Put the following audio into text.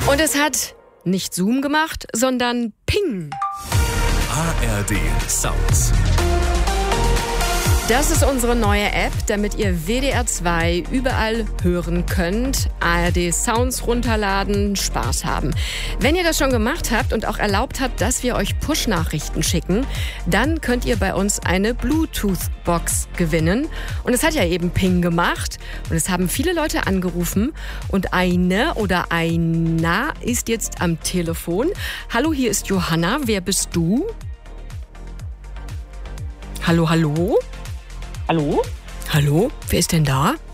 Und es hat nicht Zoom gemacht, sondern Ping. ARD Sounds. Das ist unsere neue App, damit ihr WDR 2 überall hören könnt. ARD Sounds runterladen, Spaß haben. Wenn ihr das schon gemacht habt und auch erlaubt habt, dass wir euch Push-Nachrichten schicken, dann könnt ihr bei uns eine Bluetooth-Box gewinnen. Und es hat ja eben Ping gemacht und es haben viele Leute angerufen und eine oder einer ist jetzt am Telefon. Hallo, hier ist Johanna. Wer bist du? Hallo, hallo? Hallo? Hallo? Wer ist denn da?